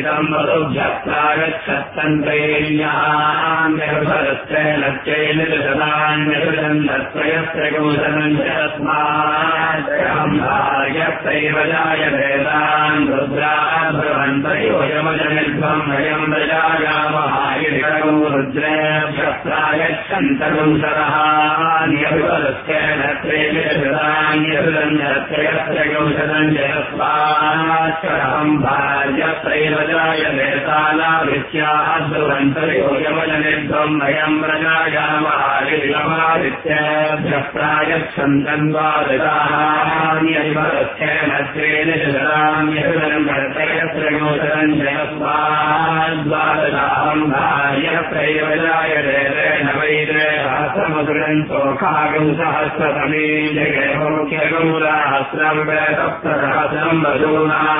इदम् वधुभ्यस्तागच्छन्तैर्यान्यसुभरस्तेनश्चैनिर्षदान्यसुजन्तत्रयस्य कौशलम् च तस्मायस्तैव जायभेदान् रुद्राभ्रवन्तयो यमजनिर्भम् वयम् प्रजायामहायिकौ रुद्रेभ्यस्तागच्छन्तकौशलः न्यसुरन्यत्रयस्य कौशलम् च तस्माच्चरहम् भार्यस्तैव जायभेदानाभिस्याद्भ्रवन्तयो यमजनिर्भम् वयम् प्रजायामहायिकमादित्येभ्यः प्रायच्छन्तन्वादशान्यसुरन्यसुरन्यसुरन्यत्रयस्य कौशलम् च भार्यत्रैव जायभेदेन वैद्रेहस्रमसुरन्तोखागौ सहस्रतमे जगैहोक्यगौराहस्रम् वेदप्तरहस्रम् वधूना